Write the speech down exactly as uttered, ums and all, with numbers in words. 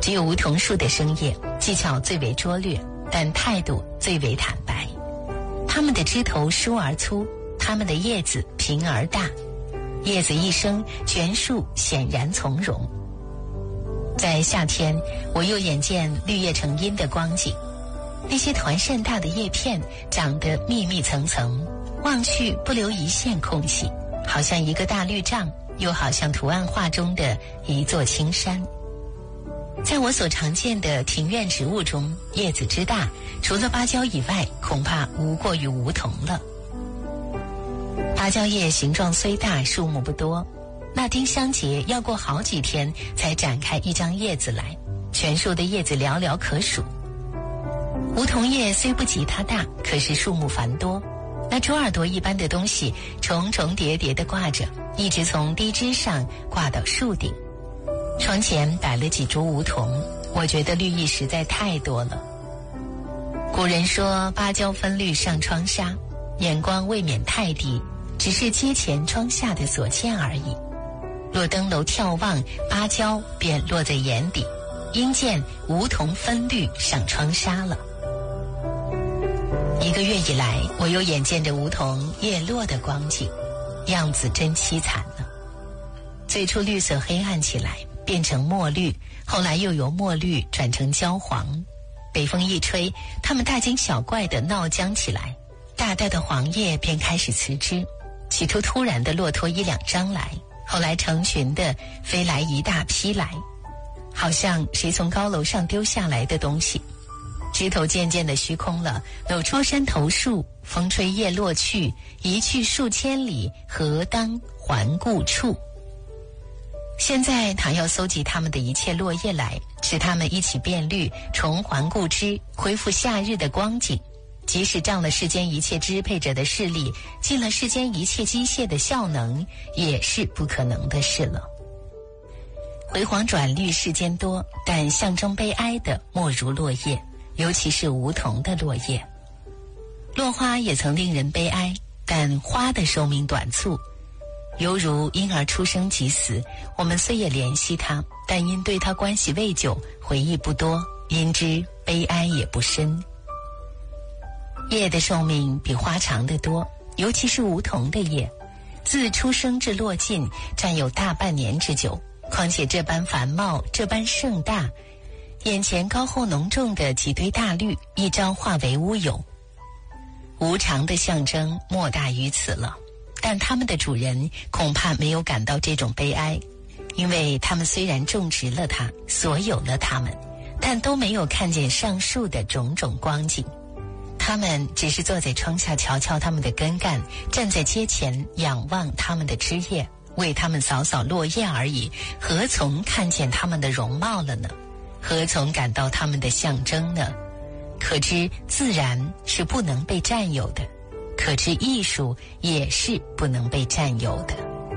只有梧桐树的生叶技巧最为拙劣，但态度最为坦白。它们的枝头疏而粗，它们的叶子平而大，叶子一生，全树显然从容。在夏天，我又眼见绿叶成荫的光景，那些团扇大的叶片长得密密层层，望去不留一线空隙，好像一个大绿帐，又好像图案画中的一座青山。在我所常见的庭院植物中，叶子之大，除了芭蕉以外，恐怕无过于梧桐了。芭蕉叶形状虽大，数目不多，那丁香节要过好几天才展开一张叶子来，全树的叶子寥寥可数。梧桐叶虽不及它大，可是数目繁多，那猪耳朵一般的东西重重叠叠地挂着，一直从低枝上挂到树顶。窗前摆了几株梧桐，我觉得绿意实在太多了。古人说芭蕉分绿上窗纱，眼光未免太低，只是阶前窗下的所见而已。若登楼眺望，芭蕉便落在眼底，因见梧桐分绿上窗纱了。一个月以来，我又眼见着梧桐叶落的光景，样子真凄惨了。最初绿色黑暗起来，变成墨绿，后来又由墨绿转成焦黄。北风一吹，它们大惊小怪地闹僵起来，大大的黄叶便开始辞枝，起初突然地落脱一两张来，后来成群地飞来一大批来，好像谁从高楼上丢下来的东西。枝头渐渐地虚空了，露出山头树，风吹叶落去，一去数千里，何当还故处。现在他要搜集它们的一切落叶来，使它们一起变绿，重还故枝，恢复夏日的光景。即使仗了世间一切支配者的势力，尽了世间一切机械的效能，也是不可能的事了。辉煌转绿世间多，但象征悲哀的莫如落叶，尤其是梧桐的落叶。落花也曾令人悲哀，但花的寿命短促，犹如婴儿出生即死，我们虽也怜惜他，但因对他关系未久，回忆不多，因之悲哀也不深。叶的寿命比花长得多，尤其是梧桐的叶，自出生至落尽，占有大半年之久。况且这般繁茂，这般盛大，眼前高厚浓重的几堆大绿，一朝化为乌有。无常的象征莫大于此了。但他们的主人恐怕没有感到这种悲哀，因为他们虽然种植了它，所有了它们，但都没有看见上述的种种光景。他们只是坐在窗下瞧瞧他们的根干，站在阶前仰望他们的枝叶，为他们扫扫落叶而已，何从看见他们的容貌了呢？何从感到他们的象征呢？可知自然是不能被占有的，可知艺术也是不能被占有的。